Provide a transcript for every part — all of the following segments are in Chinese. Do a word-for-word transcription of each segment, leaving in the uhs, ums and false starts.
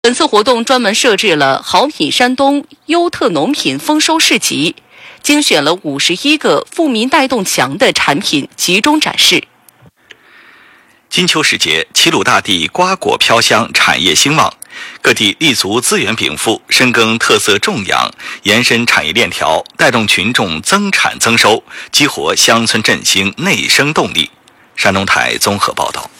本次活动专门设置了好米山东优特农品丰收市集，精选了五十一个富民带动强的产品集中展示。 金秋时节，齐鲁大地瓜果飘香，产业兴旺，各地立足资源禀赋，深耕特色种养，延伸产业链条，带动群众增产增收，激活乡村振兴内生动力。山东台综合报道。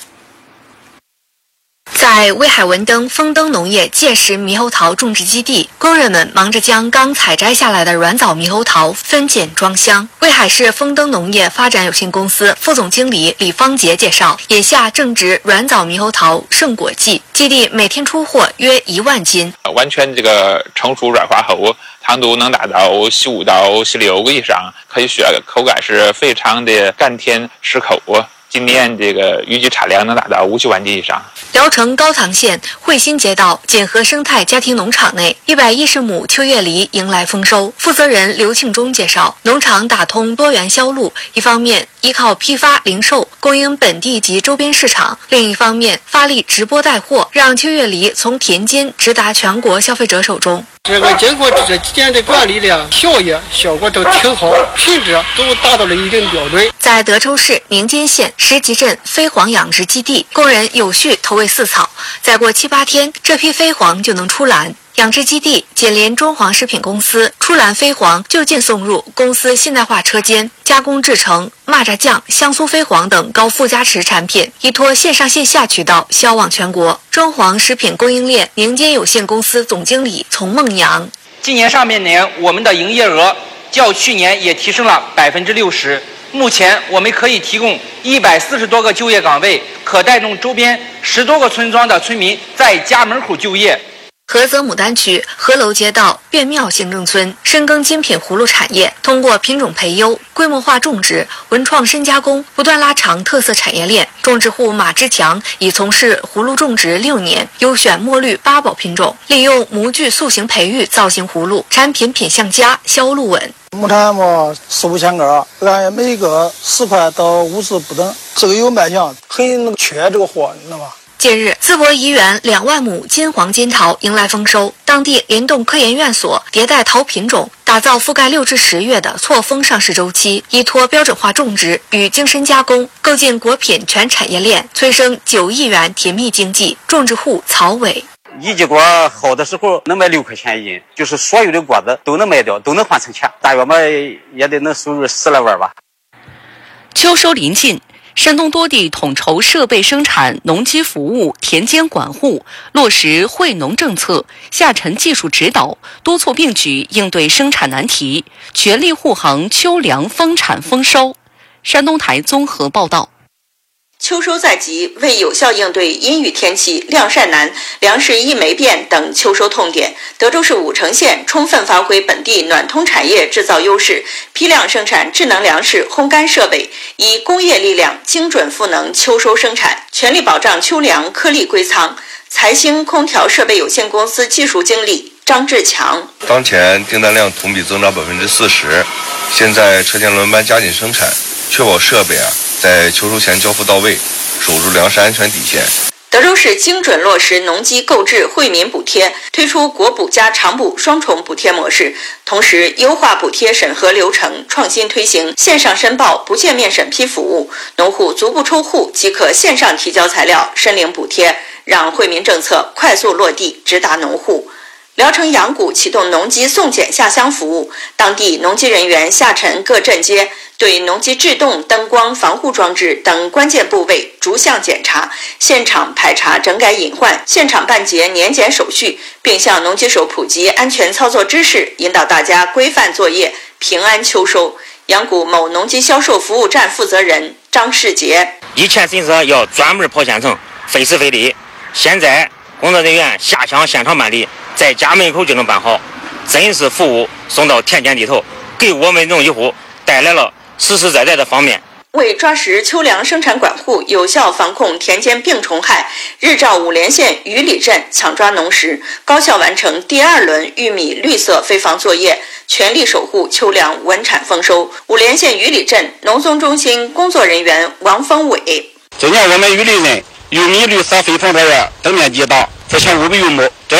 在威海文登丰登农业届时猕猴桃种植基地，工人们忙着将刚采摘下来的软枣猕猴桃分拣装箱。威海市丰登农业发展有限公司副总经理李方杰介绍，眼下正值软枣猕猴桃盛果季，基地每天出货约一万斤。 完全这个成熟软化后，糖度能达到十五到十六个以上，可以说口感是非常的甘甜适口。今年这个预计产量能达到五十万斤以上。 聊城高唐县惠新街道锦和生态家庭农场内，一百一十亩秋叶梨迎来丰收。负责人刘庆忠介绍，农场打通多元销路，一方面依靠批发零售供应本地及周边市场，另一方面发力直播带货，让秋叶梨从田间直达全国消费者手中。 这个经过这几年的管理呢，效益效果都挺好，品质都达到了一定标准。 在德州市宁坚县石集镇飞黄养殖基地，工人有序投喂饲草，再过七八天，这批飞黄就能出栏。养殖基地紧邻中黄食品公司，出栏飞黄就近送入公司现代化车间，加工制成蚂蚱酱、香酥飞黄等高附加值产品，依托线上线下渠道销往全国。中黄食品供应链宁坚有限公司总经理丛梦阳： 今年上半年我们的营业额较去年也提升了百分之六十。目前我们可以提供一百四十多个就业岗位，可带动周边十多个村庄的村民在家门口就业。 菏泽牡丹区河楼街道变庙行政村深耕精品葫芦产业，通过品种培优、规模化种植、文创深加工，不断拉长特色产业链。种植户马志强已从事葫芦种植六年，优选墨绿八宝品种，利用模具塑形培育造型葫芦，产品品相佳，销路稳。 木炭嘛四五千根，按每个十块到五十不等，这个有卖相，很缺这个货，你知道吧？ 近日，淄博怡园两万亩金黄金桃迎来丰收，当地联动科研院所迭代桃品种，打造覆盖六至十月的错峰上市周期，依托标准化种植与精深加工，构建果品全产业链，催生九亿元甜蜜经济。种植户曹伟： 一季果好的时候能卖六块钱一斤，就是所有的果子都能卖掉，都能换成钱，大约嘛也得能收入十来万吧。 秋收临近，山东多地统筹设备生产、农机服务、田间管护，落实惠农政策，下沉技术指导，多措并举应对生产难题，全力护航秋粮丰产丰收。山东台综合报道。 秋收在即，为有效应对阴雨天气、晾晒难、粮食易霉变等秋收痛点，德州市武城县充分发挥本地暖通产业制造优势，批量生产智能粮食烘干设备，以工业力量精准赋能秋收生产，全力保障秋粮颗粒归仓。财兴空调设备有限公司技术经理张志强： 当前订单量同比增长百分之四十，现在车间轮班加紧生产，确保设备啊在秋收前交付到位，守住粮食安全底线。 德州市精准落实农机购置惠民补贴，推出国补加长补双重补贴模式，同时优化补贴审核流程，创新推行线上申报不见面审批服务，农户足不出户即可线上提交材料申领补贴，让惠民政策快速落地，直达农户。聊城阳谷启动农机送检下乡服务，当地农机人员下沉各镇街，对农机制动、灯光、防护装置等关键部位逐项检查，现场排查整改隐患，现场办结年检手续，并向农机手普及安全操作知识，引导大家规范作业，平安秋收。阳谷某农机销售服务站负责人张世杰： 以前真是要专门跑县城，费时费力，现在工作人员下乡现场办理，在家门口就能办好，真是服务送到田间地头，给我们农机户带来了实实在在的方便。 为抓实秋粮生产管护，有效防控田间病虫害，日照五连县鱼里镇抢抓农时，高效完成第二轮玉米绿色飞防作业，全力守护秋粮稳产丰收。五连县鱼里镇农松中心工作人员王峰伟： 今年我们鱼里镇玉米、绿色、飞鹏这样等面积大，不像五百榆木。这